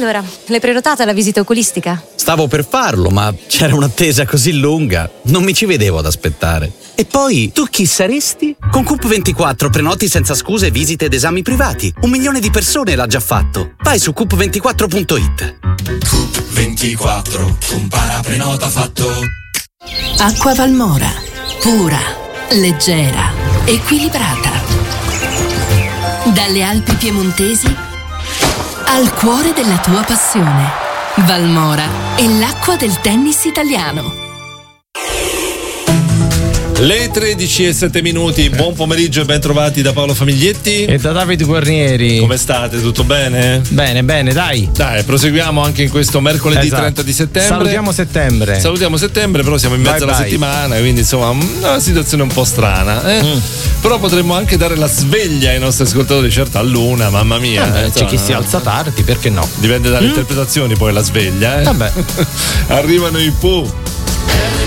Allora, l'hai prenotata la visita oculistica? Stavo per farlo, ma c'era un'attesa così lunga, non mi ci vedevo ad aspettare. E poi, tu chi saresti? Con Coop24 prenoti senza scuse visite ed esami privati. 1 milione di persone l'ha già fatto. Vai su coop24.it. Coop24, compara, prenota, fatto. Acqua Valmora, pura, leggera, equilibrata. Dalle Alpi piemontesi al cuore della tua passione. Valmora è l'acqua del tennis italiano. Le 13:07, buon pomeriggio e ben trovati da Paolo Famiglietti e da Davide Guarnieri. Come state? Tutto bene? Bene, dai. Dai, proseguiamo anche in questo mercoledì 30 di settembre. Salutiamo settembre, però siamo in mezzo alla settimana, quindi insomma una situazione un po' strana. Però potremmo anche dare la sveglia ai nostri ascoltatori, certo all'una, mamma mia. C'è chi si alza tardi, perché no? Dipende dalle interpretazioni poi la sveglia. Vabbè. Arrivano i Pooh.